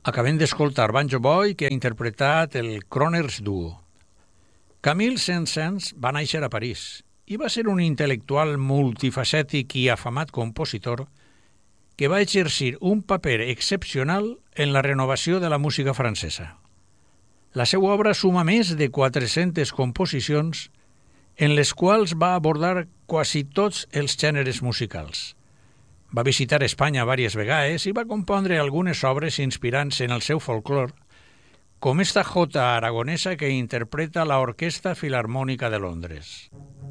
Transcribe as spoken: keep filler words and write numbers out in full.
Acabem d'escoltar Banjo Boy, que ha interpretat el Croners Duo. Camille Saint-Saëns va néixer a París i va ser un intel·lectual multifacètic i afamat compositor que va exercir un paper excepcional en la renovació de la música francesa. La seva obra suma més de quatre-centes composicions en les quals va abordar quasi tots els gèneres musicals. Va visitar Espanya diverses vegades i va compondre algunes obres inspirant-se en el seu folklore, com esta jota aragonesa que interpreta l'Orquestra Filharmònica de Londres.